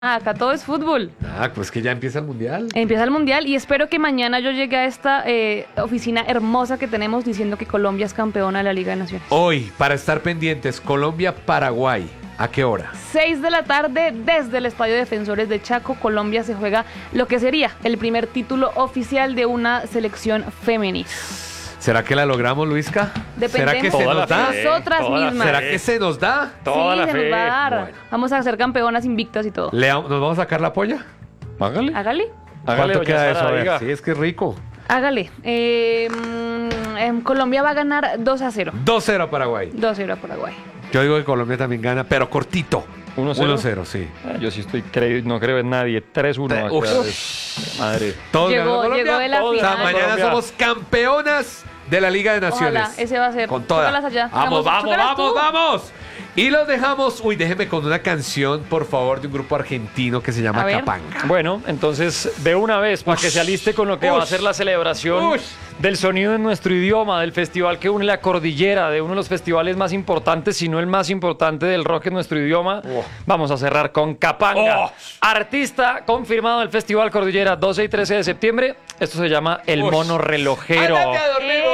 Acá todo es fútbol. Pues que ya empieza el mundial. Empieza el mundial y espero que mañana yo llegue a esta oficina hermosa que tenemos diciendo que Colombia es campeona de la Liga de Naciones. Hoy, para estar pendientes, Colombia-Paraguay. ¿A qué hora? 6 de la tarde desde el Estadio Defensores de Chaco. Colombia se juega lo que sería el primer título oficial de una selección femenina. ¿Será que la logramos, Luisca? Dependemos ¿Será que se nos da? de nosotras mismas. ¿Será que se nos da? Sí, se nos va a dar. Bueno. Vamos a ser campeonas invictas y todo. ¿Nos vamos a sacar la polla? Hágale. Hágale. Hágale, ¿Cuánto doña queda Sara, eso? A ver, diga. sí, es que es rico. Hágale. Colombia va a ganar 2-0. 2-0 Paraguay. 2-0 a Paraguay. Yo digo que Colombia también gana, pero cortito. 1-0. 1-0, sí. Yo sí estoy no creo en nadie. 3-1. Uf. Madre. Todos Llegó ganando Colombia. de la Todos O sea, final. mañana Colombia. somos campeonas de la Liga de Naciones. Ojalá, ese va a ser. Con toda. Chócalas allá. Vamos, vamos, chócalas vamos, tú. vamos. Y los dejamos. Uy, déjeme con una canción, por favor, de un grupo argentino que se llama A ver. Capanga. Bueno, entonces de una vez para que se aliste con lo que va a ser la celebración del sonido en nuestro idioma, del festival que une la cordillera, de uno de los festivales más importantes, si no el más importante del rock en nuestro idioma. Vamos a cerrar con Capanga, artista confirmado del Festival Cordillera 12 y 13 de septiembre. Esto se llama El Mono Relojero. Ándate a dormir,